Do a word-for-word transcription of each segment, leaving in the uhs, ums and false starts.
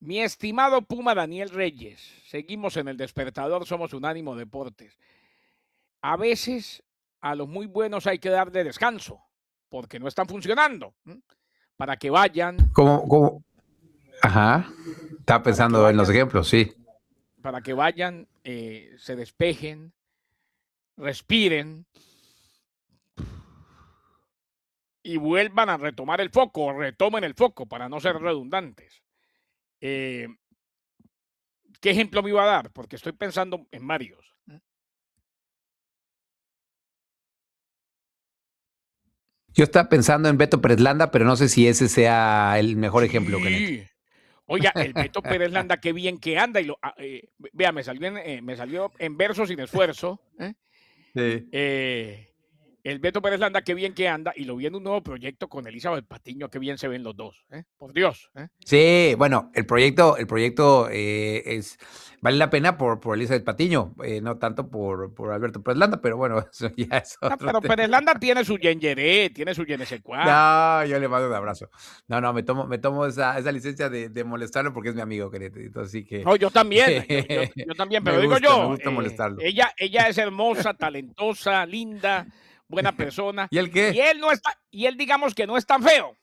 Mi estimado Puma Daniel Reyes, seguimos en el despertador, somos Unánimo Deportes. A veces a los muy buenos hay que darle descanso, porque no están funcionando, ¿m? Para que vayan, ¿Cómo, cómo? Ajá. Estaba para que pensando en los vayan, ejemplos, sí. para que vayan, eh, se despejen, respiren y vuelvan a retomar el foco, o retomen el foco para no ser redundantes. Eh, ¿Qué ejemplo me iba a dar? Porque estoy pensando en varios. Yo estaba pensando en Beto Preslanda, pero no sé si ese sea el mejor ejemplo, Kenneth. Sí. Oiga, el Beto Pérez Landa, qué bien que anda. Y lo, ah, eh, vea, me salió, en, eh, me salió en verso sin esfuerzo. ¿eh? Sí. Eh, el Beto Pérez Landa, qué bien que anda. Y lo vi en un nuevo proyecto con Elizabeth Patiño, qué bien se ven los dos. ¿eh? Por Dios. ¿eh? Sí, bueno, el proyecto, el proyecto eh, es vale la pena por, por Elizabeth Patiño, eh, no tanto por, por Alberto Preslanda, pero bueno, eso ya es No, otro pero tema. Pérez Landa tiene su yengeré, tiene su yenesecuá. No, yo le mando un abrazo. No, no, me tomo, me tomo esa, esa licencia de, de molestarlo porque es mi amigo, Kenneth. Entonces sí que No, yo también, yo, yo, yo también, me pero digo gusta, me yo, gusta eh, molestarlo. ella, ella es hermosa, talentosa, linda, buena persona, ¿Y el y qué? él no está, y él digamos que no es tan feo.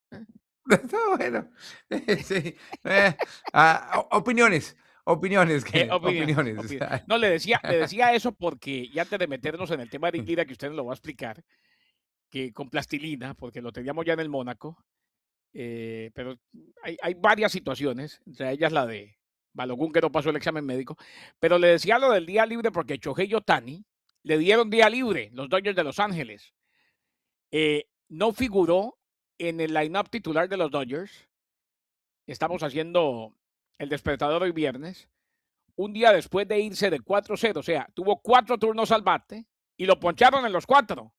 No, bueno, sí, eh, ah, o- opiniones, opiniones, Eh, Kenneth, opiniones, opiniones. opiniones. No, le decía, le decía eso porque, y antes de meternos en el tema de Eric Lira, que usted nos lo va a explicar, que con plastilina, porque lo teníamos ya en el Mónaco, eh, pero hay, hay varias situaciones, entre ellas la de Balogun, que no pasó el examen médico, pero le decía lo del día libre porque Shohei Ohtani le dieron día libre, los Dodgers de Los Ángeles. Eh, no figuró en el line-up titular de los Dodgers. Estamos haciendo el despertador hoy viernes, un día después de irse de cuatro cero, o sea, tuvo cuatro turnos al bate y lo poncharon en los cuatro,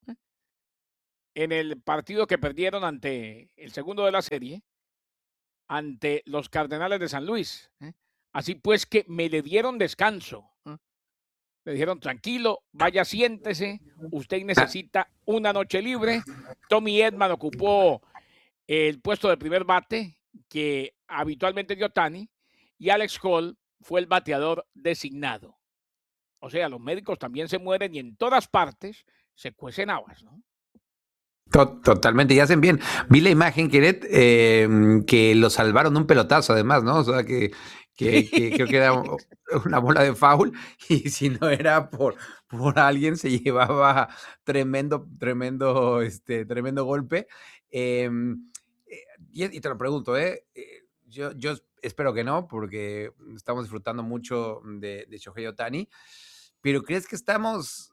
en el partido que perdieron ante el segundo de la serie, ante los Cardenales de San Luis. ¿eh? Así pues que me le dieron descanso. ¿eh? Le dijeron, tranquilo, vaya, siéntese, usted Ah, necesita una noche libre. Tommy Edman ocupó el puesto de primer bate que habitualmente dio Tani y Alex Cole fue el bateador designado. O sea, los médicos también se mueren y en todas partes se cuecen habas, ¿no? to- totalmente, y hacen bien. Vi la imagen, Kenneth, eh, que lo salvaron un pelotazo, además, ¿no? O sea, que, que, que creo que era u- una bola de foul, y si no era por, por alguien, se llevaba tremendo, tremendo, este, tremendo golpe. Eh, eh, y, y te lo pregunto, ¿eh? Eh, Yo, yo espero que no, porque estamos disfrutando mucho de, de Shohei Ohtani, pero ¿crees que estamos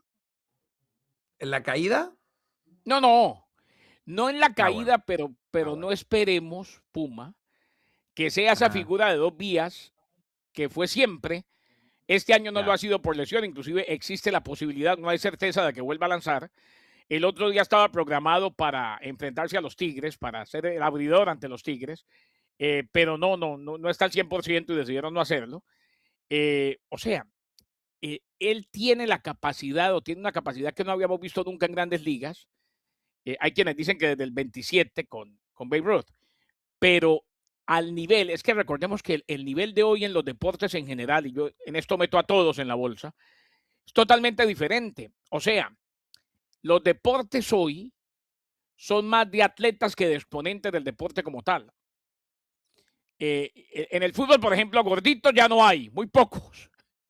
en la caída? No, no, no en la Ah, bueno, caída, pero, ah, pero no bueno. esperemos, Puma, que sea esa Ajá. figura de dos vías que fue siempre. Este año no lo ha Ya. sido por lesión, inclusive existe la posibilidad, no hay certeza de que vuelva a lanzar. El otro día estaba programado para enfrentarse a los Tigres, para ser el abridor ante los Tigres, eh, pero no, no, no, no está al cien por ciento y decidieron no hacerlo. Eh, o sea, eh, él tiene la capacidad o tiene una capacidad que no habíamos visto nunca en grandes ligas. Eh, hay quienes dicen que desde el veintisiete con, con Babe Ruth, pero al nivel, es que recordemos que el, el nivel de hoy en los deportes en general, y yo en esto meto a todos en la bolsa, es totalmente diferente. O sea, los deportes hoy son más de atletas que de exponentes del deporte como tal. Eh, en el fútbol, por ejemplo, gorditos ya no hay, muy pocos.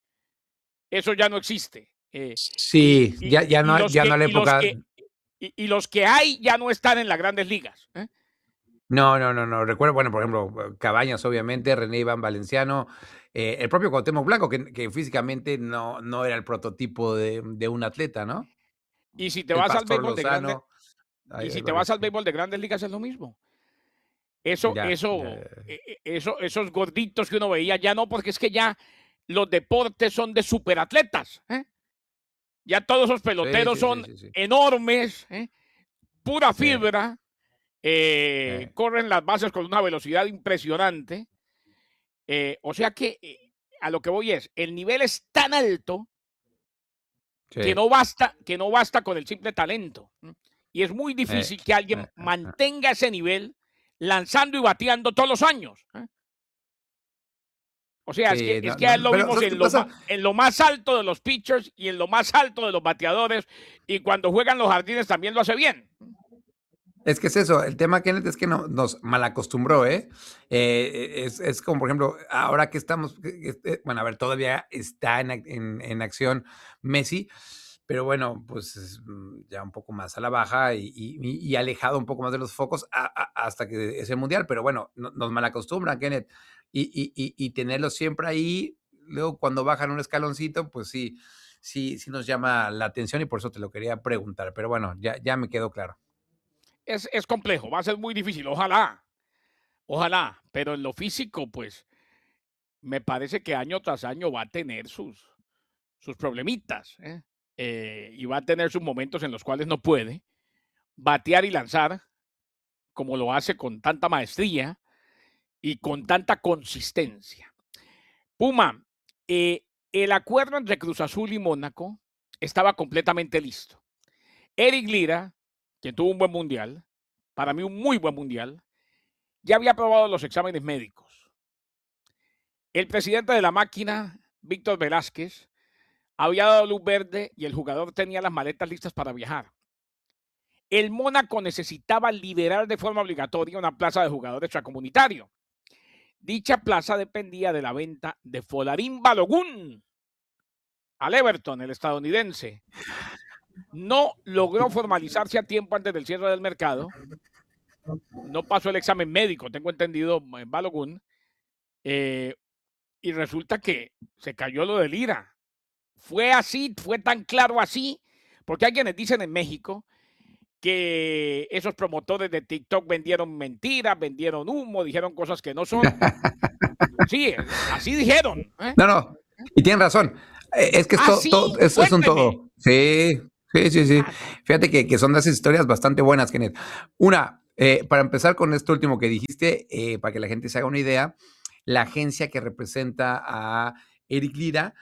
Eso ya no existe. Eh, y, Sí, y, ya, ya y, no, los ya no que, la y, los época. que, y, y los que hay ya no están en las grandes ligas. ¿eh? No, no, no, no. Recuerdo, bueno, por ejemplo, Cabañas, obviamente, René Iván Valenciano, eh, el propio Cuauhtémoc Blanco, que, que físicamente no, no era el prototipo de, de un atleta, ¿no? Y si te El vas al Pastor béisbol de grandes, Lozano, hay, y hay si te vas varios, al sí. béisbol de grandes ligas es lo mismo. Eso, Ya, ya, eso, ya. eh, eh, eso, esos gorditos que uno veía ya no, porque es que ya los deportes son de superatletas. ¿eh? Ya todos esos Sí, peloteros sí, sí, son sí, sí. enormes, ¿eh? Pura Sí, fibra, eh, eh, corren las bases con una velocidad impresionante. Eh, o sea que eh, a lo que voy es, el nivel es tan alto que sí. no basta, que no basta con el simple talento. ¿m? Y es muy eh, difícil que eh, alguien eh, eh. mantenga ese nivel lanzando y bateando todos los años. ¿eh? O sea, es que, Sí, es no, que a él no, lo pero vimos ¿sabes qué en lo, pasa? ma- en lo más alto de los pitchers y en lo más alto de los bateadores. Y cuando juegan los jardines también lo hace bien. Es que es eso, el tema, Kenneth, es que no, nos malacostumbró, ¿eh? Eh, es, es como, por ejemplo, ahora que estamos, que- que- eh, bueno, a ver, todavía está en, ac- en, en acción Messi, pero bueno, pues es, mm, ya un poco más a la baja y, y- y alejado un poco más de los focos a- a- hasta que es el Mundial, pero bueno, no- nos malacostumbran, Kenneth, y, y, y, y tenerlo siempre ahí, luego cuando bajan un escaloncito, pues sí, sí, sí nos llama la atención y por eso te lo quería preguntar, pero bueno, ya, ya me quedó claro. Es, es complejo, va a ser muy difícil. Ojalá, ojalá. Pero en lo físico, pues, me parece que año tras año va a tener sus, sus problemitas. ¿eh? Eh, y va a tener sus momentos en los cuales no puede batear y lanzar como lo hace con tanta maestría y con tanta consistencia. Puma, eh, el acuerdo entre Cruz Azul y Mónaco estaba completamente listo. Eric Lira, quien tuvo un buen mundial, para mí un muy buen mundial, ya había aprobado los exámenes médicos. El presidente de la máquina, Víctor Velázquez, había dado luz verde y el jugador tenía las maletas listas para viajar. El Mónaco necesitaba liberar de forma obligatoria una plaza de jugador extracomunitario. Dicha plaza dependía de la venta de Folarín Balogun al Everton, el estadounidense. No logró formalizarse a tiempo antes del cierre del mercado. No pasó el examen médico, tengo entendido, en Balogun. Eh, y resulta que se cayó lo de Lira. Fue así, fue tan claro así, porque hay quienes dicen en México que esos promotores de TikTok vendieron mentiras, vendieron humo, dijeron cosas que no son. Sí, así dijeron. ¿eh? No, no, y tienen razón. Eh, Es que es Ah, todo, sí, todo es, es un cuénteme. todo. Sí, sí, sí, sí. Ah, no. Fíjate que, que son de esas historias bastante buenas, Kenneth. Una, eh, para empezar con esto último que dijiste, eh, para que la gente se haga una idea, la agencia que representa a Eric Lira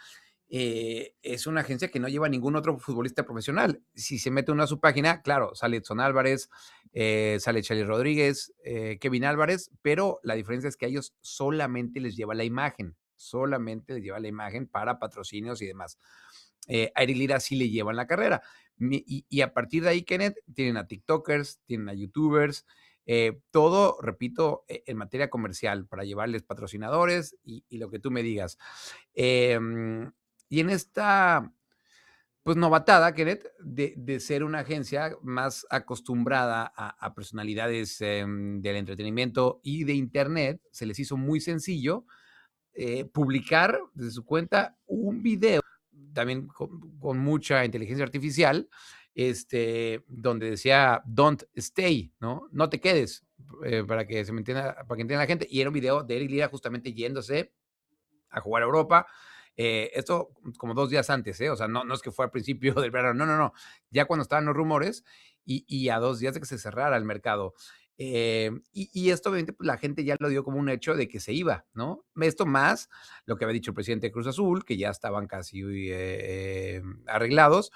eh, es una agencia que no lleva ningún otro futbolista profesional. Si se mete uno a su página, claro, sale Edson Álvarez, eh, sale Charlie Rodríguez, eh, Kevin Álvarez, pero la diferencia es que a ellos solamente les lleva la imagen, solamente les lleva la imagen para patrocinios y demás. Eh, a Eric Lira sí le llevan la carrera. Mi, y, y, a partir de ahí, Kenneth, tienen a TikTokers, tienen a YouTubers, eh, todo, repito, eh, en materia comercial, para llevarles patrocinadores y, y lo que tú me digas. Eh, y en esta, pues, novatada, Kenneth, de, de ser una agencia más acostumbrada a, a personalidades eh, del entretenimiento y de Internet, se les hizo muy sencillo eh, publicar desde su cuenta un video, también con, con mucha inteligencia artificial, este, donde decía, don't stay, ¿no? No te quedes, eh, para que se me entienda, para que entienda la gente. Y era un video de Eric Lira justamente yéndose a jugar a Europa. Eh, esto como dos días antes, ¿eh? O sea, no, no es que fue al principio del verano, no, no, no. Ya cuando estaban los rumores y, y a dos días de que se cerrara el mercado. Eh, y, y, esto, obviamente, pues, la gente ya lo dio como un hecho de que se iba, ¿no? Esto más lo que había dicho el presidente de Cruz Azul, que ya estaban casi eh, arreglados,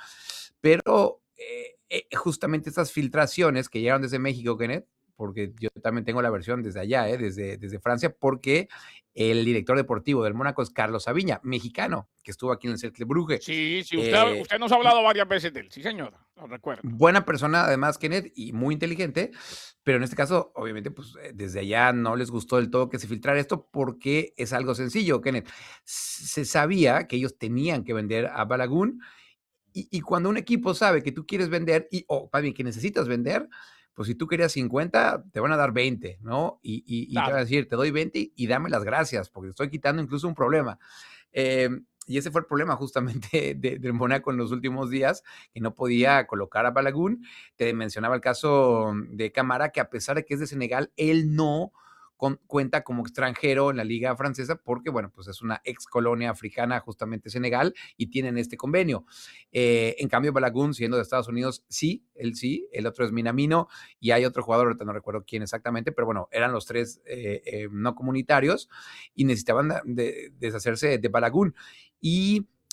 pero eh, eh, justamente estas filtraciones que llegaron desde México, Kenneth, porque yo también tengo la versión desde allá, ¿eh? desde, desde Francia, porque el director deportivo del Mónaco es Carlos Aviña, mexicano, que estuvo aquí en el Cercle Brugge. Sí, sí, usted, Eh, usted nos ha hablado varias veces de él. Sí, señor, lo recuerdo. buena persona, además, Kenneth, y muy inteligente, pero en este caso, obviamente, pues desde allá no les gustó del todo que se filtrara esto porque es algo sencillo, Kenneth. Se sabía que ellos tenían que vender a Balagun y, y cuando un equipo sabe que tú quieres vender, y, o más bien que necesitas vender, pues si tú querías cincuenta, te van a dar veinte, ¿no? Y, y, y te van a Claro. decir, te doy veinte y dame las gracias, porque te estoy quitando incluso un problema. Eh, y ese fue el problema justamente de, del Mónaco en los últimos días, que no podía colocar a Balagun. Te mencionaba el caso de Camara, que a pesar de que es de Senegal, él no con, cuenta como extranjero en la liga francesa porque, bueno, pues es una ex colonia africana, justamente Senegal, y tienen este convenio. Eh, en cambio, Balagun, siendo de Estados Unidos, sí, él sí, el otro es Minamino, y hay otro jugador, ahorita no recuerdo quién exactamente, pero bueno, eran los tres eh, eh, no comunitarios y necesitaban de, de deshacerse de Balagun. Y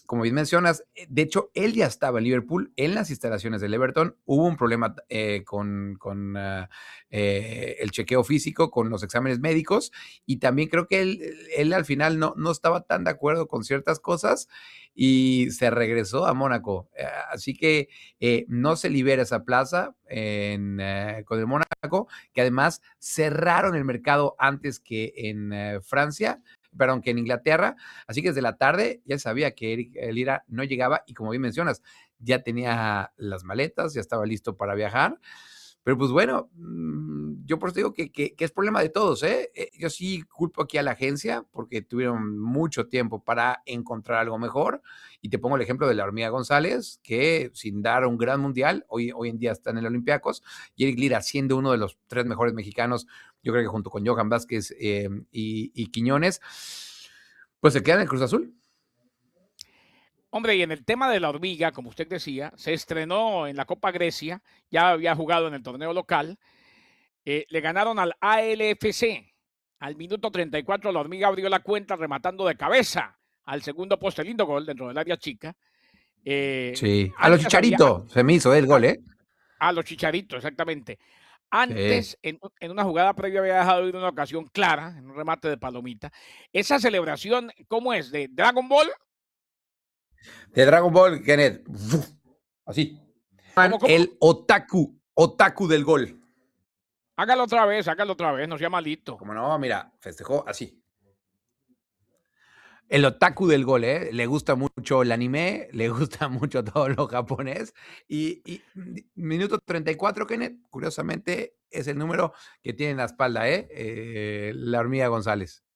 como bien mencionas, eh, de hecho, él ya estaba en Liverpool, en las instalaciones del Everton. Hubo un problema eh, con, con uh, eh, el chequeo físico, con los exámenes médicos, y también creo que él, él al final no, no estaba tan de acuerdo con ciertas cosas y se regresó a Mónaco. Eh, así que eh, no se libera esa plaza en, eh, con el Mónaco, que además cerraron el mercado antes que en eh, Francia, perdón, que en Inglaterra. Así que desde la tarde ya sabía que Eric Lira no llegaba y, como bien mencionas, ya tenía las maletas, ya estaba listo para viajar. Pero pues bueno, yo por eso digo que, que, que es problema de todos, ¿eh? Yo sí culpo aquí a la agencia porque tuvieron mucho tiempo para encontrar algo mejor. Y te pongo el ejemplo de la Hormiga González, que sin dar un gran mundial, hoy, hoy en día está en el Olympiacos, y Eric Lira siendo uno de los tres mejores mexicanos, yo creo que junto con Johan Vázquez eh, y, y Quiñones, pues se queda en el Cruz Azul. Hombre, y en el tema de la Hormiga, como usted decía, se estrenó en la Copa Grecia, ya había jugado en el torneo local, eh, le ganaron al A L F C. Al minuto treinta y cuatro la Hormiga abrió la cuenta rematando de cabeza al segundo poste, lindo gol dentro del área chica. Eh, sí, a los antes había, Chicharitos se me hizo el gol, ¿eh? A los Chicharitos, exactamente. Sí. Antes, en, en, una jugada previa, había dejado ir una ocasión clara, en un remate de palomita. Esa celebración, ¿cómo es? ¿De Dragon Ball? De Dragon Ball, Kenneth. Así. ¿Cómo, cómo? El otaku, otaku del gol. Hágalo otra vez, hágalo otra vez, no sea malito. Como no, mira, festejó así. El otaku del gol, ¿eh? Le gusta mucho el anime, le gusta mucho todo lo japonés. Y, y minuto treinta y cuatro, Kenneth, curiosamente, es el número que tiene en la espalda, ¿eh? eh la Hormiga González.